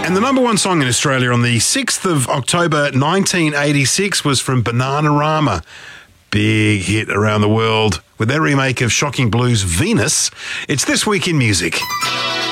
And the number one song in Australia on the 6th of October 1986 was from Bananarama. Big hit around the world with their remake of Shocking Blues' Venus. It's This Week in Music.